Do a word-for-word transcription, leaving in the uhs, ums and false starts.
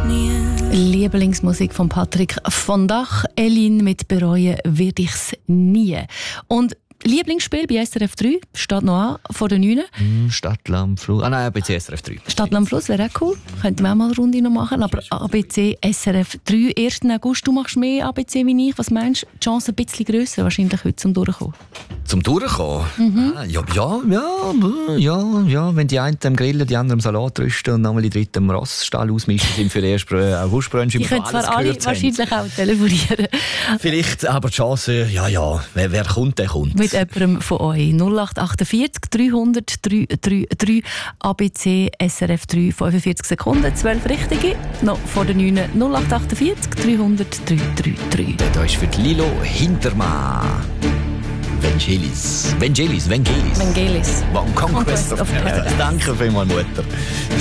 Lieblingsmusik von Patrick von Dach. Elin mit «Bereuen werde ich's nie». Und Lieblingsspiel bei S R F drei steht noch an, vor der neun. Mm, Stadt, Land, Fluss. Ah nein, A B C S R F drei. Stadt, Land, Fluss wäre auch cool. Könnten wir auch mal eine Runde noch machen. Aber A B C S R F drei, ersten August. Du machst mehr A B C wie ich. Was meinst du? Die Chance ein bisschen grösser wahrscheinlich heute zum Durchkommen? Zum Durchkommen? Mhm. Ah, ja, ja, ja, ja, ja. Wenn die einen am Grillen, die anderen am Salat rüsten und nochmal die dritten am Rossstall ausmischen sind für den ersten Augustbrunch. Die können zwar alle wahrscheinlich auch telefonieren. Vielleicht, aber die Chance, ja, ja. Wer, wer kommt, der kommt. Mit jemandem von euch. null acht vier acht dreihundert dreihundertdreiunddreißig A B C S R F drei, fünfundvierzig Sekunden, zwölf Richtige. Noch vor der neun. null acht vier acht dreihundert dreihundertdreiunddreißig. Da ist für die Lilo Hintermann. Vangelis. Vangelis, Vangelis. Vangelis. One Conquest, Conquest of, of Paradise. Danke vielmals, Mutter.